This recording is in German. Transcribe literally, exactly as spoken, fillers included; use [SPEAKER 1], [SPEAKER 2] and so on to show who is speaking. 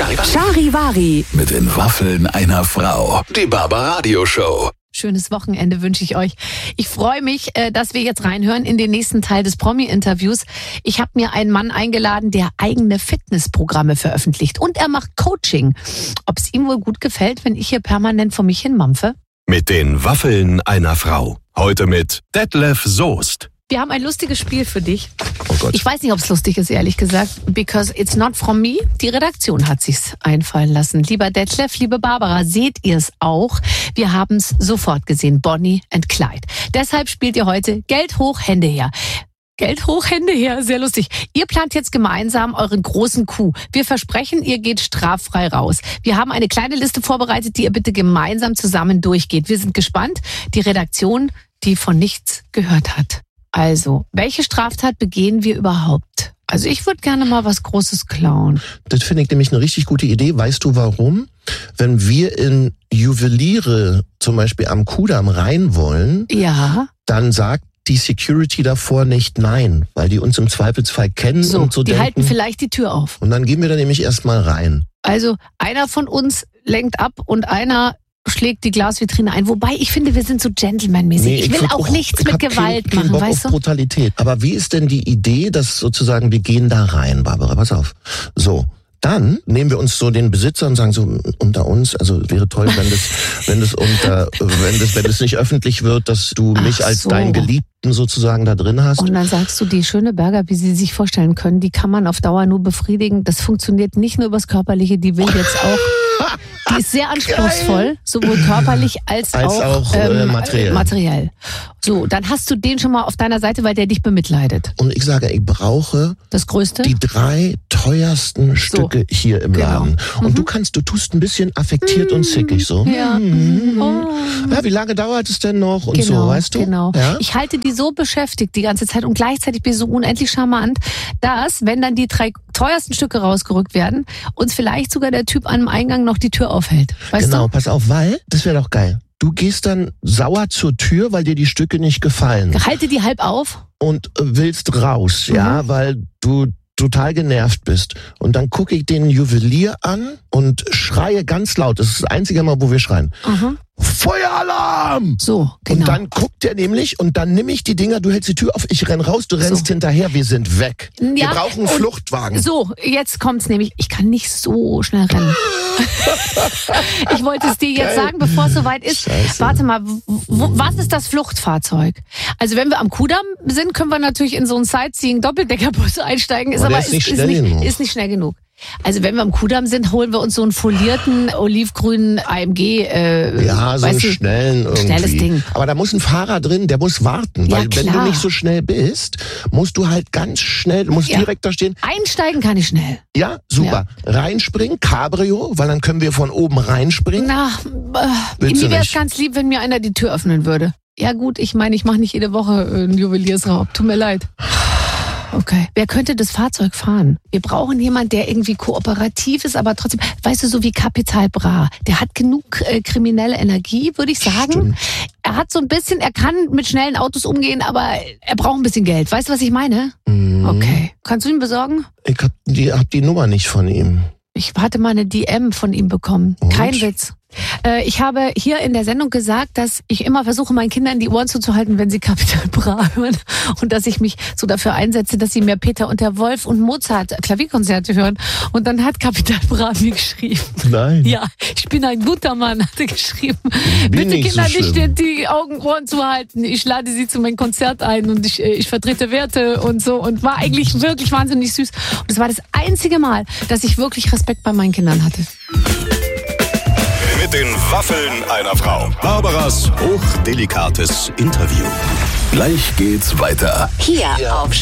[SPEAKER 1] Charivari.
[SPEAKER 2] Charivari.
[SPEAKER 1] Mit den Waffeln einer Frau. Die Barbaradio Show.
[SPEAKER 2] Schönes Wochenende wünsche ich euch. Ich freue mich, dass wir jetzt reinhören in den nächsten Teil des Promi-Interviews. Ich habe mir einen Mann eingeladen, der eigene Fitnessprogramme veröffentlicht. Und er macht Coaching. Ob es ihm wohl gut gefällt, wenn ich hier permanent vor mich hin mampfe?
[SPEAKER 3] Mit den Waffeln einer Frau. Heute mit Detlef Soest.
[SPEAKER 2] Wir haben ein lustiges Spiel für dich.
[SPEAKER 3] Oh Gott.
[SPEAKER 2] Ich weiß nicht, ob es lustig ist, ehrlich gesagt. Because it's not from me. Die Redaktion hat sich's einfallen lassen. Lieber Detlef, liebe Barbara, seht ihr es auch? Wir haben es sofort gesehen. Bonnie and Clyde. Deshalb spielt ihr heute Geld hoch, Hände her. Geld hoch, Hände her. Sehr lustig. Ihr plant jetzt gemeinsam euren großen Coup. Wir versprechen, ihr geht straffrei raus. Wir haben eine kleine Liste vorbereitet, die ihr bitte gemeinsam zusammen durchgeht. Wir sind gespannt. Die Redaktion, die von nichts gehört hat. Also, welche Straftat begehen wir überhaupt? Also ich würde gerne mal was Großes klauen.
[SPEAKER 4] Das finde ich nämlich eine richtig gute Idee. Weißt du warum? Wenn wir in Juweliere zum Beispiel am Kudamm rein wollen,
[SPEAKER 2] ja,
[SPEAKER 4] dann sagt die Security davor nicht nein, weil die uns im Zweifelsfall kennen
[SPEAKER 2] so,
[SPEAKER 4] und so
[SPEAKER 2] die
[SPEAKER 4] denken.
[SPEAKER 2] halten vielleicht die Tür auf.
[SPEAKER 4] Und dann gehen wir da nämlich erstmal rein.
[SPEAKER 2] Also einer von uns lenkt ab und einer schlägt die Glasvitrine ein. Wobei, ich finde, wir sind so gentlemanmäßig.
[SPEAKER 4] Nee,
[SPEAKER 2] ich,
[SPEAKER 4] ich
[SPEAKER 2] will
[SPEAKER 4] würd
[SPEAKER 2] auch
[SPEAKER 4] auch-
[SPEAKER 2] nichts
[SPEAKER 4] ich
[SPEAKER 2] mit
[SPEAKER 4] hab
[SPEAKER 2] Gewalt
[SPEAKER 4] keinen, keinen
[SPEAKER 2] machen,
[SPEAKER 4] Bock
[SPEAKER 2] weißt
[SPEAKER 4] auf
[SPEAKER 2] du?
[SPEAKER 4] Brutalität. Aber wie ist denn die Idee, dass sozusagen wir gehen da rein, Barbara? Pass auf. So. Dann nehmen wir uns so den Besitzer und sagen so, unter uns, also wäre toll, wenn das, wenn das unter, wenn das, wenn das nicht öffentlich wird, dass du mich
[SPEAKER 2] Ach
[SPEAKER 4] als
[SPEAKER 2] so.
[SPEAKER 4] deinen Geliebten sozusagen da drin hast.
[SPEAKER 2] Und dann sagst du, die schöne Berger, wie Sie sich vorstellen können, die kann man auf Dauer nur befriedigen. Das funktioniert nicht nur übers Körperliche, die will jetzt auch, die ist sehr anspruchsvoll, sowohl körperlich als,
[SPEAKER 4] Als
[SPEAKER 2] auch,
[SPEAKER 4] auch, äh,
[SPEAKER 2] ähm,
[SPEAKER 4] materiell.
[SPEAKER 2] materiell. So, dann hast du den schon mal auf deiner Seite, weil der dich bemitleidet.
[SPEAKER 4] Und ich sage, ich brauche
[SPEAKER 2] Das Größte?
[SPEAKER 4] die drei teuersten Stücke hier im
[SPEAKER 2] genau.
[SPEAKER 4] Laden. Und
[SPEAKER 2] Mhm.
[SPEAKER 4] du kannst, du tust ein bisschen affektiert und zickig so.
[SPEAKER 2] Ja.
[SPEAKER 4] Mhm.
[SPEAKER 2] Oh.
[SPEAKER 4] Ja, wie lange dauert es denn noch und
[SPEAKER 2] Genau,
[SPEAKER 4] so, weißt du?
[SPEAKER 2] genau.
[SPEAKER 4] Ja?
[SPEAKER 2] Ich halte die so beschäftigt die ganze Zeit und gleichzeitig bin ich so unendlich charmant, dass, wenn dann die drei teuersten Stücke rausgerückt werden, uns vielleicht sogar der Typ am Eingang noch die Tür aufhält. Weißt
[SPEAKER 4] Genau,
[SPEAKER 2] du?
[SPEAKER 4] pass auf, weil, das wäre doch geil. Du gehst dann sauer zur Tür, weil dir die Stücke nicht gefallen
[SPEAKER 2] Halte die halb auf.
[SPEAKER 4] und äh, willst raus,
[SPEAKER 2] Mhm.
[SPEAKER 4] ja, weil du total genervt bist. Und dann gucke ich den Juwelier an und schreie ganz laut. Das ist das einzige Mal, wo wir schreien.
[SPEAKER 2] Aha.
[SPEAKER 4] Feueralarm!
[SPEAKER 2] So, genau.
[SPEAKER 4] Und dann guckt er nämlich und dann nimm ich die Dinger, du hältst die Tür auf, ich renn raus, du rennst
[SPEAKER 2] So.
[SPEAKER 4] hinterher, wir sind weg. wir
[SPEAKER 2] Ja,
[SPEAKER 4] brauchen einen
[SPEAKER 2] und-
[SPEAKER 4] Fluchtwagen.
[SPEAKER 2] So, jetzt kommt's nämlich. Ich kann nicht so schnell rennen. Ich wollte es dir jetzt
[SPEAKER 4] Geil.
[SPEAKER 2] sagen, bevor es soweit ist.
[SPEAKER 4] Scheiße.
[SPEAKER 2] Warte mal, wo, was ist das Fluchtfahrzeug? Also wenn wir am Kudamm sind, können wir natürlich in so einen Sightseeing-Doppeldecker-Bus einsteigen. Ist
[SPEAKER 4] Aber
[SPEAKER 2] aber,
[SPEAKER 4] der ist nicht
[SPEAKER 2] ist,
[SPEAKER 4] schnell
[SPEAKER 2] ist, nicht,
[SPEAKER 4] genug.
[SPEAKER 2] ist nicht schnell genug. Also wenn wir am Kudamm sind, holen wir uns so einen folierten, olivgrünen A M G. Äh,
[SPEAKER 4] Ja, so einen
[SPEAKER 2] weißt du,
[SPEAKER 4] schnellen irgendwie.
[SPEAKER 2] schnelles Ding.
[SPEAKER 4] Aber da muss ein Fahrer drin, der muss warten.
[SPEAKER 2] Ja,
[SPEAKER 4] weil wenn du
[SPEAKER 2] klar.
[SPEAKER 4] nicht so schnell bist, musst du halt ganz schnell, du musst
[SPEAKER 2] Ja.
[SPEAKER 4] direkt da stehen.
[SPEAKER 2] Einsteigen kann ich schnell.
[SPEAKER 4] Ja, super. Reinspringen, Cabrio, weil dann können wir von oben reinspringen.
[SPEAKER 2] Na, äh,
[SPEAKER 4] Willst du
[SPEAKER 2] mir wäre es
[SPEAKER 4] nicht?
[SPEAKER 2] ganz lieb, wenn mir einer die Tür öffnen würde. Ja gut, ich meine, ich mache nicht jede Woche äh, einen Juweliersraub. Tut mir leid. Okay. Wer könnte das Fahrzeug fahren? Wir brauchen jemanden, der irgendwie kooperativ ist, aber trotzdem, weißt du, so wie Capital Bra. Der hat genug äh, kriminelle Energie, würde ich sagen.
[SPEAKER 4] Stimmt.
[SPEAKER 2] Er hat so ein bisschen, er kann mit schnellen Autos umgehen, aber er braucht ein bisschen Geld. Weißt du, was ich meine?
[SPEAKER 4] Mhm.
[SPEAKER 2] Okay. Kannst du ihn besorgen?
[SPEAKER 4] Ich hab die, hab die Nummer nicht von ihm.
[SPEAKER 2] Ich hatte mal eine D M von ihm bekommen.
[SPEAKER 4] Und?
[SPEAKER 2] Kein Witz. Äh, ich habe hier in der Sendung gesagt, dass ich immer versuche, meinen Kindern die Ohren zuzuhalten, wenn sie Capital Bra hören. Und dass ich mich so dafür einsetze, dass sie mehr Peter und der Wolf und Mozart Klavierkonzerte hören. Und dann hat Capital Bra mir geschrieben.
[SPEAKER 4] Nein.
[SPEAKER 2] Ja, ich bin ein guter Mann, hat er geschrieben.
[SPEAKER 4] Bin
[SPEAKER 2] Bitte
[SPEAKER 4] nicht
[SPEAKER 2] Kinder
[SPEAKER 4] so
[SPEAKER 2] nicht
[SPEAKER 4] schlimm.
[SPEAKER 2] die Augen, Ohren zu halten. Ich lade sie zu meinem Konzert ein und ich, ich vertrete Werte und so. Und war eigentlich wirklich wahnsinnig süß. Und es war das einzige Mal, dass ich wirklich Respekt bei meinen Kindern hatte.
[SPEAKER 3] Mit den Waffeln einer Frau. Barbaras hochdelikates Interview.
[SPEAKER 1] Gleich geht's weiter.
[SPEAKER 2] Hier auf